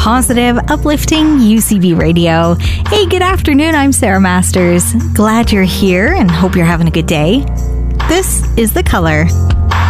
positive, uplifting UCB Radio. Hey, good afternoon. I'm Sarah Masters. Glad you're here and hope you're having a good day. This is The Color.